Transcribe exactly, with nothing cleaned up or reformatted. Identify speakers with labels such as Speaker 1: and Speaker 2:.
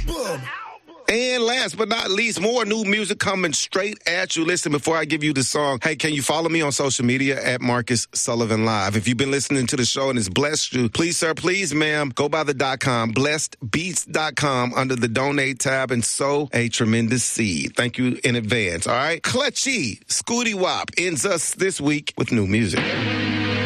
Speaker 1: And last but not least, more new music coming straight at you. Listen, before I give you the song, hey, can you follow me on social media at Marcus Sullivan Live? If you've been listening to the show and it's blessed you, please, sir, please, ma'am, go by the dot com, blessed beats dot com under the donate tab and sow a tremendous seed. Thank you in advance, all right? Clutchy, Scooty Wop ends us this week with new music.